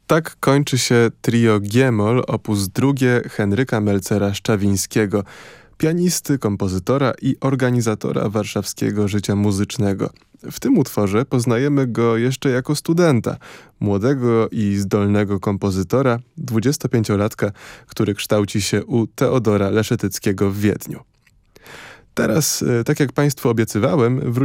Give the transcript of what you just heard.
Tak kończy się trio G-moll op. 2 Henryka Melcera-Szczawińskiego, pianisty, kompozytora i organizatora warszawskiego życia muzycznego. W tym utworze poznajemy go jeszcze jako studenta, młodego i zdolnego kompozytora, 25-latka, który kształci się u Teodora Leszetyckiego w Wiedniu. Teraz, tak jak Państwu obiecywałem,